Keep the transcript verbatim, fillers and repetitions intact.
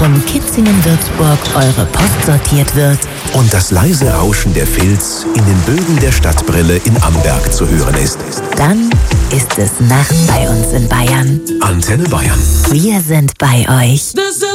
von Kitzingen-Würzburg eure Post sortiert wird und das leise Rauschen der Filz in den Bögen der Stadtbrille in Amberg zu hören ist, dann ist es Nacht bei uns in Bayern. Antenne Bayern. Wir sind bei euch.